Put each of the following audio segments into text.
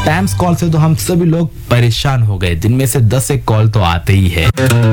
Spams call से तो हम सभी लोग परेशान हो गए। दिन में से 10 एक कॉल तो आते ही है।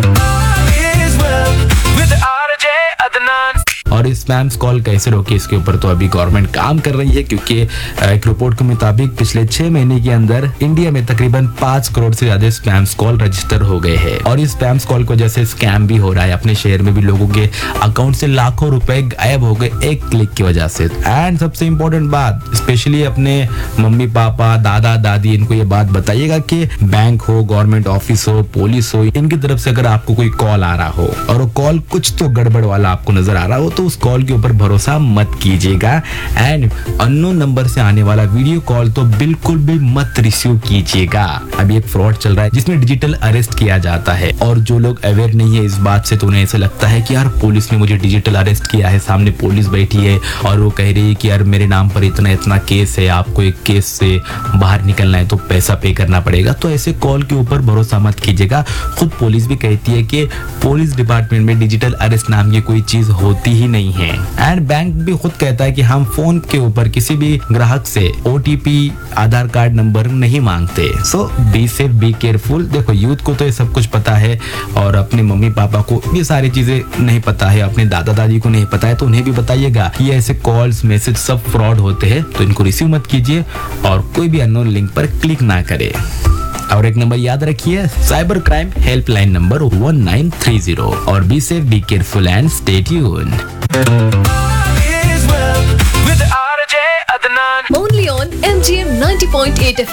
और स्पैम्स कॉल कैसे रोके, इसके ऊपर तो अभी गवर्नमेंट काम कर रही है, क्योंकि एक रिपोर्ट के मुताबिक पिछले 6 महीने के अंदर इंडिया में तकरीबन 5 करोड़ से ज्यादा स्पैम्स कॉल रजिस्टर हो गए हैं। और इस स्पैम्स कॉल को जैसे स्कैम भी हो रहा है, अपने शहर में भी लोगों के अकाउंट से लाखों रुपए गायब हो गए एक क्लिक की वजह से। एंड सबसे इम्पोर्टेंट बात, स्पेशली अपने मम्मी पापा, दादा दादी, इनको ये बात बताइएगा कि बैंक हो, गवर्नमेंट ऑफिस हो, पुलिस हो, इनकी तरफ से अगर आपको कोई कॉल आ रहा हो और वो कॉल कुछ तो गड़बड़ वाला आपको नजर आ रहा हो, तो उस कॉल के ऊपर भरोसा मत कीजिएगा। एंड अननोन नंबर से आने वाला वीडियो कॉल तो बिल्कुल भी मत रिसीव कीजिएगा। अभी एक फ्रॉड चल रहा है जिसमें डिजिटल अरेस्ट किया जाता है, और जो लोग अवेयर नहीं है इस बात से, तो उन्हें ऐसा लगता है कि यार पुलिस ने मुझे डिजिटल अरेस्ट किया है, सामने पुलिस बैठी है और वो कह रही है कि यार मेरे नाम पर इतना इतना केस है, आपको एक केस से बाहर निकलना है तो पैसा पे करना पड़ेगा। तो ऐसे कॉल के ऊपर भरोसा मत कीजिएगा। खुद पुलिस भी कहती है कि पुलिस डिपार्टमेंट में डिजिटल अरेस्ट नाम की कोई चीज होती ही नहीं है। एंड बैंक भी खुद कहता है कि हम फोन के ऊपर किसी भी ग्राहक से OTP, आधार कार्ड नंबर नहीं मांगते। सो बी सेफ, बी केयरफुल। देखो यूथ को तो ये सब कुछ पता है, और अपने मम्मी पापा को ये सारी चीजें नहीं पता है, अपने दादा दादी को नहीं पता है, तो उन्हें भी बताइएगा कि ऐसे कॉल्स मैसेज सब फ्रॉड होते हैं, तो इनको रिसीव मत कीजिए और कोई भी अननोन लिंक पर क्लिक ना करें। और एक नंबर याद रखिए, साइबर क्राइम हेल्पलाइन नंबर 1930। और be safe, be careful and stay tuned. Only on MGM 90.8 FM.